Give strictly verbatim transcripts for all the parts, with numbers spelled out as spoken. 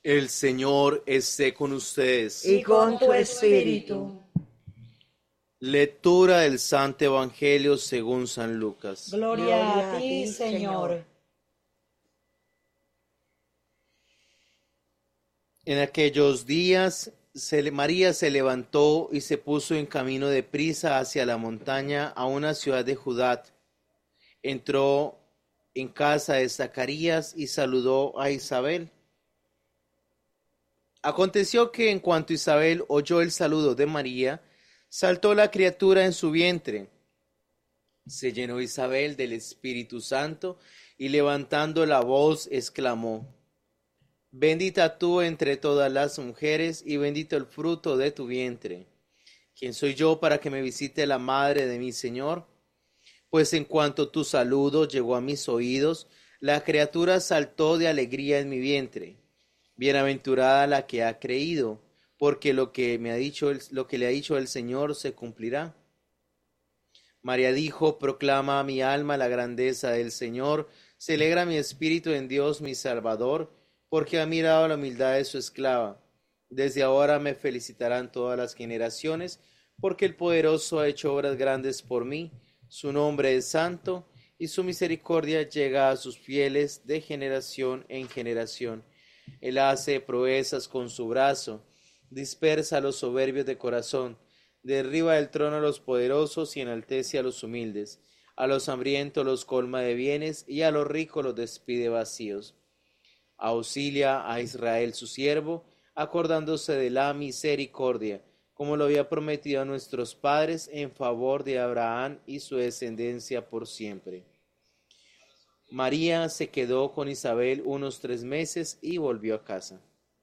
El Señor esté con ustedes. y con tu espíritu. Lectura del Santo Evangelio según San Lucas. Gloria a ti, Señor. En aquellos días se le- María se levantó y se puso en camino de prisa hacia la montaña a una ciudad de Judá. Entró en casa de Zacarías y saludó a Isabel. Aconteció que en cuanto Isabel oyó el saludo de María, saltó la criatura en su vientre. Se llenó Isabel del Espíritu Santo y levantando la voz exclamó: Bendita tú entre todas las mujeres y bendito el fruto de tu vientre. ¿Quién soy yo para que me visite la madre de mi Señor? Pues en cuanto tu saludo llegó a mis oídos, la criatura saltó de alegría en mi vientre. Bienaventurada la que ha creído, porque lo que me ha dicho el- lo que le ha dicho el Señor se cumplirá. María dijo: Proclama a mi alma la grandeza del Señor, se alegra mi espíritu en Dios mi Salvador, porque ha mirado la humildad de su esclava. Desde ahora me felicitarán todas las generaciones, porque el Poderoso ha hecho obras grandes por mí. Su nombre es santo, y su misericordia llega a sus fieles de generación en generación. Él hace proezas con su brazo, dispersa a los soberbios de corazón, derriba del trono a los poderosos y enaltece a los humildes. A los hambrientos los colma de bienes y a los ricos los despide vacíos. Auxilia a Israel su siervo, acordándose de la misericordia, como lo había prometido a nuestros padres, en favor de Abraham y su descendencia por siempre. María se quedó con Isabel unos tres meses y volvió a casa.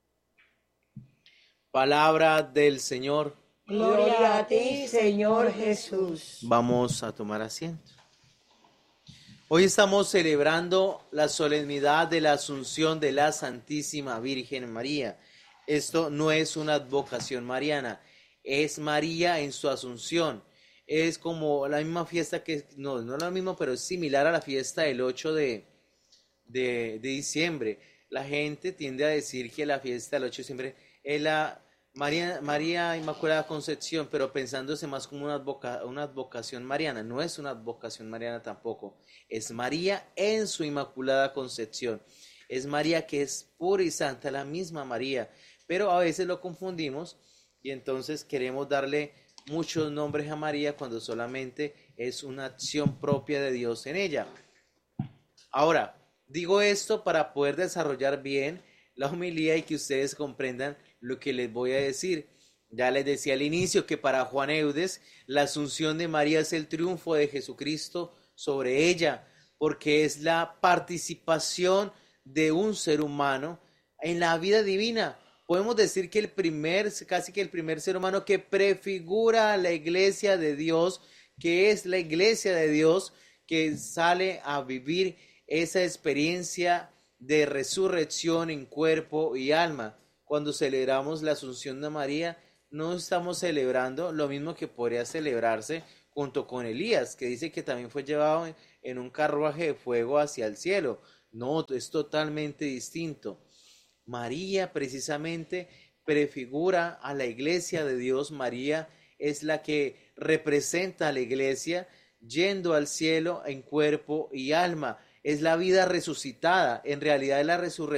Palabra del Señor. Gloria a ti, Señor Jesús. Vamos a tomar asiento. Hoy estamos celebrando la solemnidad de la Asunción de la Santísima Virgen María. Esto no es una advocación mariana, es María en su Asunción. Es como la misma fiesta que, no, no lo mismo, pero es similar a la fiesta del ocho de, de, de diciembre. La gente tiende a decir que la fiesta del ocho de diciembre es la María, María Inmaculada Concepción, pero pensándose más como una, advoca, una advocación mariana. No es una advocación mariana tampoco, es María en su Inmaculada Concepción. Es María que es pura y santa, la misma María, pero a veces lo confundimos y entonces queremos darle muchos nombres a María cuando solamente es una acción propia de Dios en ella. Ahora, digo esto para poder desarrollar bien la homilía y que ustedes comprendan lo que les voy a decir. Ya les decía al inicio que para Juan Eudes la Asunción de María es el triunfo de Jesucristo sobre ella, porque es la participación de un ser humano en la vida divina. Podemos decir que el primer, casi que el primer ser humano que prefigura a la iglesia de Dios, que es la iglesia de Dios, que sale a vivir esa experiencia de resurrección en cuerpo y alma. Cuando celebramos la Asunción de María, no estamos celebrando lo mismo que podría celebrarse junto con Elías, que dice que también fue llevado en, en un carruaje de fuego hacia el cielo. No, es totalmente distinto. María precisamente prefigura a la iglesia de Dios. María es la que representa a la iglesia yendo al cielo en cuerpo y alma. Es la vida resucitada, en realidad es la resurrección